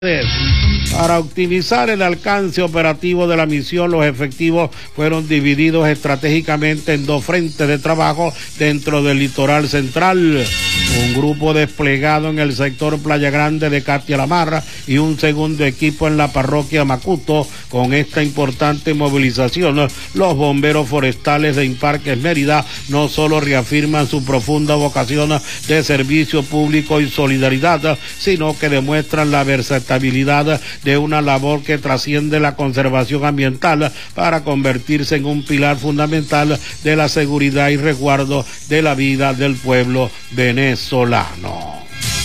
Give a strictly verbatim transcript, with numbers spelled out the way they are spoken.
Para optimizar el alcance operativo de la misión, los efectivos fueron divididos estratégicamente en dos frentes de trabajo dentro del litoral central. Un grupo desplegado en el sector Playa Grande de Catia-La y un segundo equipo en la parroquia Macuto. Con esta importante movilización, los bomberos forestales de Imparques Mérida no solo reafirman su profunda vocación de servicio público y solidaridad, sino que demuestran la versatilidad de una labor que trasciende la conservación ambiental para convertirse en un pilar fundamental de la seguridad y resguardo de la vida del pueblo venezolano.